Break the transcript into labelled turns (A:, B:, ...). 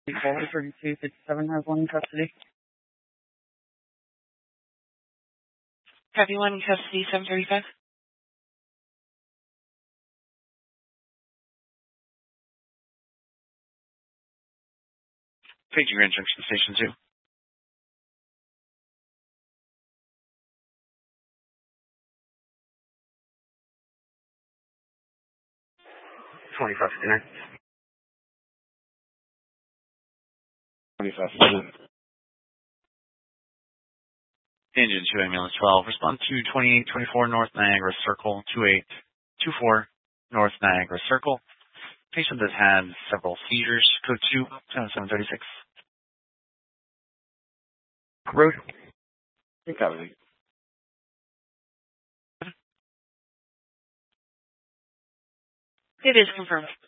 A: Caller 3257 has one in custody.
B: Copy 1 in custody, 735.
C: Paging Grand Junction Station 2.
D: 2559.
C: 25. Engine 2 Ambulance 12. Respond to 2824 North Niagara Circle, 2824 North Niagara Circle. Patient has had several seizures. Code 2, 736.
D: Road.
C: Copy.
B: It is confirmed.